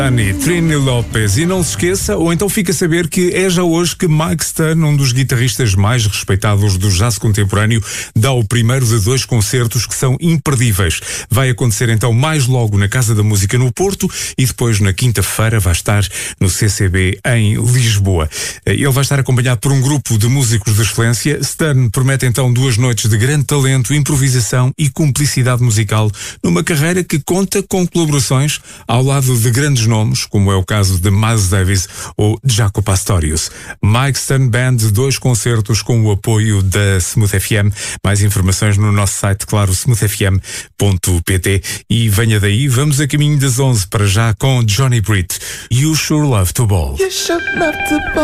Dani, Trini Lopes. E não se esqueça, ou então fica a saber que é já hoje que Mike Stern, um dos guitarristas mais respeitados do jazz contemporâneo, dá o primeiro de 2 concertos que são imperdíveis. Vai acontecer então mais logo na Casa da Música no Porto e depois na quinta-feira vai estar no CCB em Lisboa. Ele vai estar acompanhado por um grupo de músicos de excelência. Stern promete então 2 noites de grande talento, improvisação e cumplicidade musical numa carreira que conta com colaborações ao lado de grandes nomes, como é o caso de Miles Davis ou Jaco Pastorius. Mike Stern Band, 2 concertos com o apoio da Smooth FM. Mais informações no nosso site, claro, smoothfm.pt. E venha daí, vamos a caminho das 11 para já com Johnny Britt. You Sure Love to Ball.